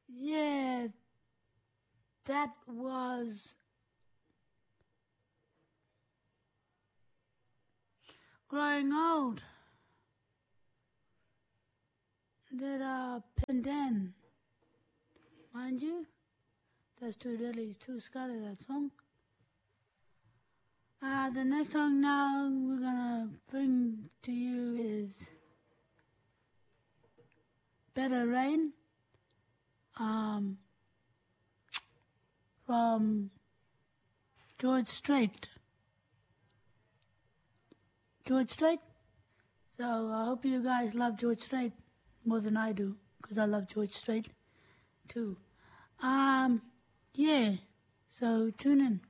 Yeah, that was Growing Old. Did Pendan, mind you? That's too scary, that song. The next song now we're gonna bring to you is Better Rain, from George Strait. George Strait? So I hope you guys love George Strait more than I do, because I love George Strait too. Yeah, so tune in.